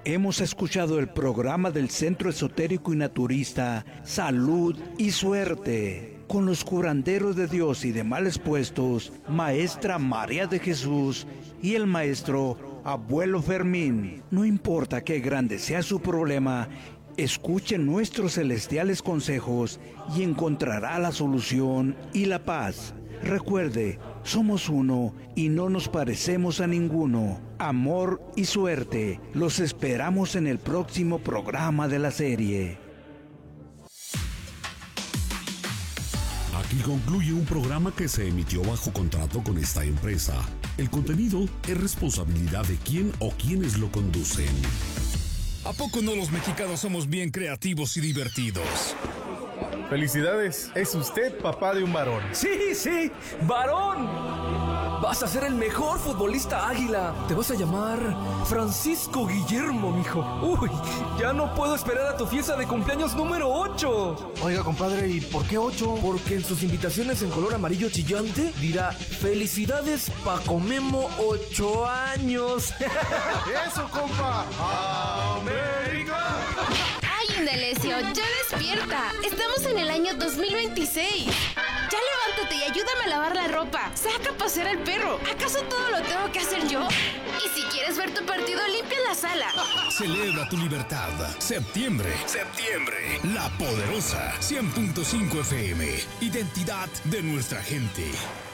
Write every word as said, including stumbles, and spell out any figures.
Hemos escuchado el programa del Centro Esotérico y Naturista Salud y Suerte, con los curanderos de Dios y de males puestos, Maestra María de Jesús y el Maestro Abuelo Fermín. No importa qué grande sea su problema, escuche nuestros celestiales consejos y encontrará la solución y la paz. Recuerde, somos uno y no nos parecemos a ninguno. Amor y suerte. Los esperamos en el próximo programa de la serie. Aquí concluye un programa que se emitió bajo contrato con esta empresa. El contenido es responsabilidad de quien o quienes lo conducen. ¿A poco no los mexicanos somos bien creativos y divertidos? Felicidades, es usted papá de un varón. Sí, sí, varón. Vas a ser el mejor futbolista águila. Te vas a llamar Francisco Guillermo, mijo. Uy, ya no puedo esperar a tu fiesta de cumpleaños número ocho. Oiga, compadre, ¿y por qué ocho? Porque en sus invitaciones en color amarillo chillante dirá: felicidades Paco Memo, ocho años. ¡Eso, compa! ¡América! ¡Ay, Indalecio, ya despierta! Estamos en el año dos mil veintiséis. Ya levántate y ayúdame a lavar la ropa. Saca a pasear al perro. ¿Acaso todo lo tengo que hacer yo? Y si quieres ver tu partido, limpia la sala. Celebra tu libertad. Septiembre. Septiembre. La Poderosa. cien punto cinco F M. Identidad de nuestra gente.